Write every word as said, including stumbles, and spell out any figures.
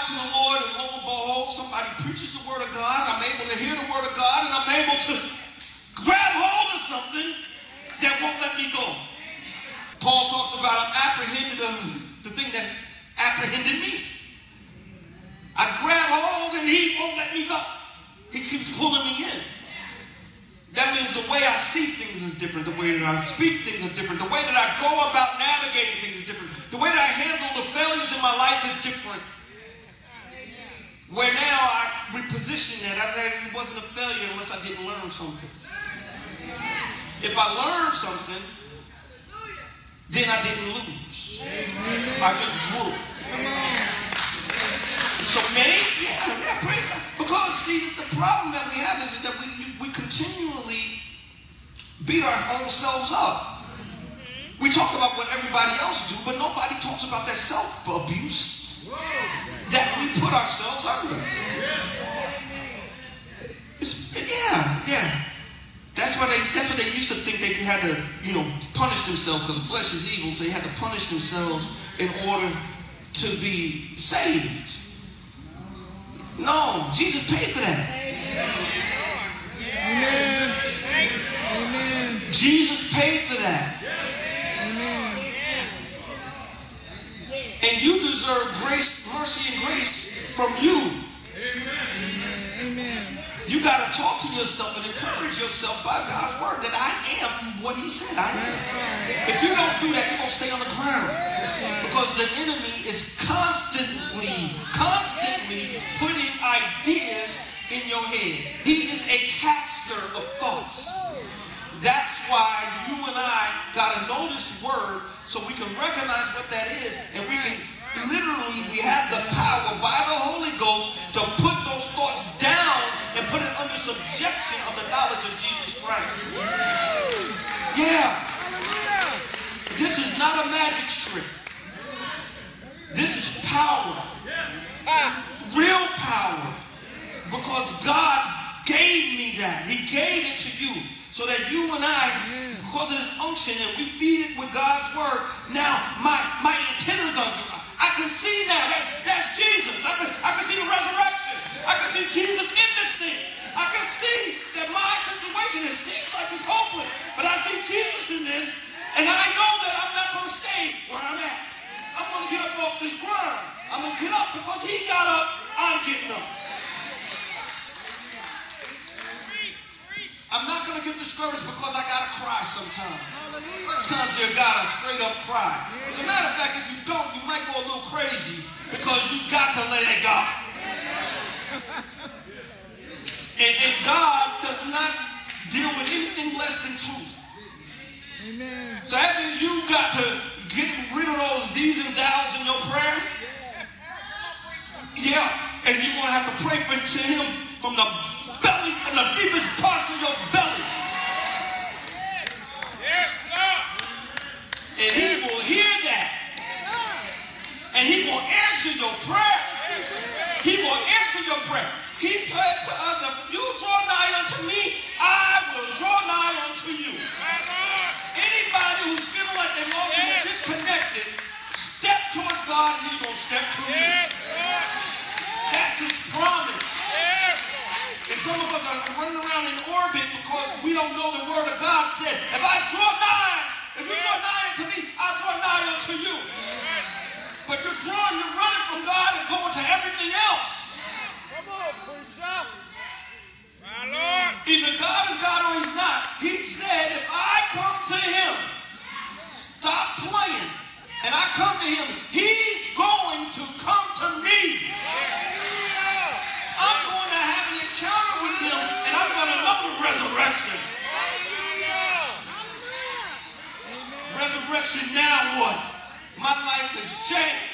to the Lord, and lo and behold, somebody preaches the word of God. I'm able to hear the word of God, and I'm able to grab hold of something that won't let me go. Paul talks about I'm apprehended of the thing that apprehended me. I grab hold and he won't let me go. He keeps pulling me in. That means the way I see things is different. The way that I speak things is different. The way that I go about navigating things is different. The way that I handle the failures in my life is different. Where now I reposition that. I said it wasn't a failure unless I didn't learn something. If I learned something, then I didn't lose. I just grew. So maybe, yeah, yeah, praise God. Because see, the problem that we have is that we we continually beat our own selves up. We talk about what everybody else do, but nobody talks about that self-abuse that we put ourselves under. It's, yeah, yeah. That's why they that's what they used to think they had to, you know, punish themselves because the flesh is evil, so they had to punish themselves in order to be saved. No, Jesus paid for that. Amen. Amen. Jesus paid for that. Amen. And you deserve grace, mercy, and grace from you. Amen. You got to talk to yourself and encourage yourself by God's word that I am what he said I am. If you don't do that, you're going to stay on the ground. Because the enemy is constantly, constantly putting ideas in your head. He is a caster of thoughts. That's why you and I got to know this word so we can recognize what that is, and we can literally, we have the power by the Holy Ghost to put those thoughts down and put it under subjection of the knowledge of Jesus Christ. Yeah. This is not a magic trick. This is power. Real power. Because God gave me that. He gave it to you so that you and I, because of this unction, and we feed it with God's word, now my, my antennas are, I can see now that that's Jesus. I can, I can see the resurrection. I can see Jesus in this thing. I can see that my situation, it seems like it's hopeless, but I see Jesus in this, and I know that I'm not going to stay where I'm at. I'm going to get up off this ground. I'm going to get up because he got up, I'm getting up. I'm not going to get discouraged because I got to cry sometimes. Sometimes you got to straight up cry. As a matter of fact, if you don't, you might go a little crazy because you got to let it go. And, and God does not deal with anything less than truth. Amen. So that means you got to get rid of those these and thous in your prayer. Yeah, and you're going to have to pray for to him from the belly, from the deepest parts of your belly. Yes, Lord. And he will hear that. And he will answer your prayer. He will answer your prayer. He said to us, if you draw nigh unto me, I will draw nigh unto you. Anybody who's feeling like they're lost and disconnected, step towards God and he's going to step to you. That's his promise. And some of us are running around in orbit because we don't know the word of God said, if I draw nigh, if you draw nigh unto me, I draw nigh unto you. But you're drawing, you're running from God and going to everything else. Come on, preacher. My Lord. Either God is God or he's not. He said, if I come to him, stop playing, and I come to him, he's going to come to me. I'm going to have an encounter with him, and I'm going to know the resurrection. Resurrection, now what? My life has changed.